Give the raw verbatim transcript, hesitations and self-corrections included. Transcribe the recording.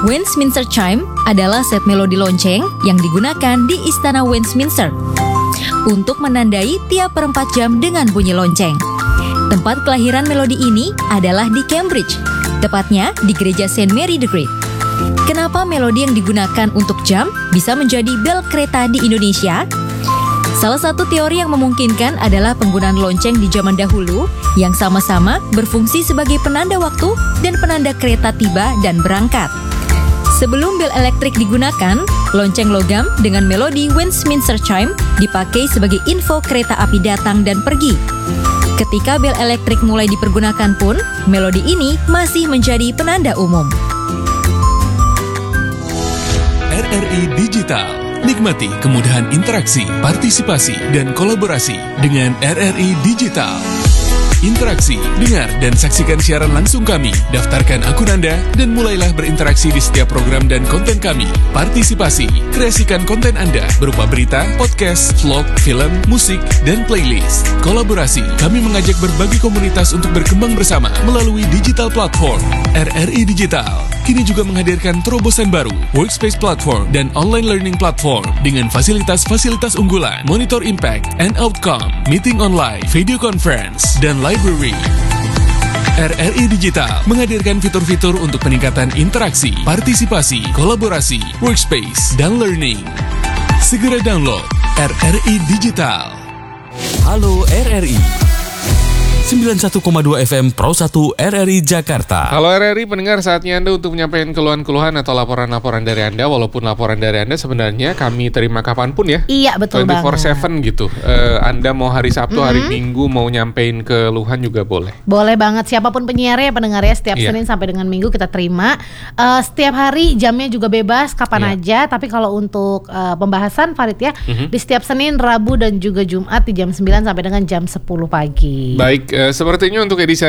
Westminster Chime adalah set melodi lonceng yang digunakan di Istana Westminster untuk menandai tiap perempat jam dengan bunyi lonceng. Tempat kelahiran melodi ini adalah di Cambridge, tepatnya di Gereja Saint Mary the Great. Kenapa melodi yang digunakan untuk jam bisa menjadi bel kereta di Indonesia? Salah satu teori yang memungkinkan adalah penggunaan lonceng di zaman dahulu yang sama-sama berfungsi sebagai penanda waktu dan penanda kereta tiba dan berangkat. Sebelum bel elektrik digunakan, lonceng logam dengan melodi Westminster Chime dipakai sebagai info kereta api datang dan pergi. Ketika bel elektrik mulai dipergunakan pun, melodi ini masih menjadi penanda umum. R R I Digital. Nikmati kemudahan interaksi, partisipasi, dan kolaborasi dengan R R I Digital. Interaksi, dengar, dan saksikan siaran langsung kami. Daftarkan akun Anda dan mulailah berinteraksi di setiap program dan konten kami. Partisipasi, kreasikan konten Anda berupa berita, podcast, vlog, film, musik, dan playlist. Kolaborasi, kami mengajak berbagai komunitas untuk berkembang bersama melalui digital platform. R R I Digital kini juga menghadirkan terobosan baru, workspace platform dan online learning platform dengan fasilitas-fasilitas unggulan, monitor impact and outcome, meeting online, video conference, dan library. R R I Digital menghadirkan fitur-fitur untuk peningkatan interaksi, partisipasi, kolaborasi, workspace, dan learning. Segera download R R I Digital. Halo R R I sembilan puluh satu koma dua F M Pro satu R R I Jakarta. Halo R R I pendengar, saatnya Anda untuk menyampaikan keluhan-keluhan atau laporan-laporan dari Anda. Walaupun laporan dari Anda sebenarnya kami terima kapanpun ya. Iya, betul dua puluh empat banget. tujuh gitu. uh, Anda mau hari Sabtu, Mm-hmm. hari Minggu mau nyampein keluhan juga boleh. Boleh banget, siapapun penyiarnya, pendengarnya, setiap Iya. Senin sampai dengan Minggu kita terima. uh, Setiap hari jamnya juga bebas, kapan Iya. aja. Tapi kalau untuk uh, pembahasan Farid ya, Mhm. di setiap Senin, Rabu, dan juga Jumat di jam sembilan sampai dengan jam sepuluh pagi. Baik, uh, sepertinya untuk edisi